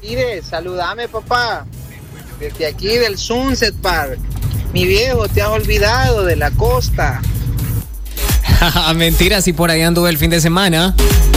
Mire, saludame, papá. Desde aquí del Sunset Park. Mi viejo, te has olvidado de la costa. Mentira, si por ahí anduve el fin de semana.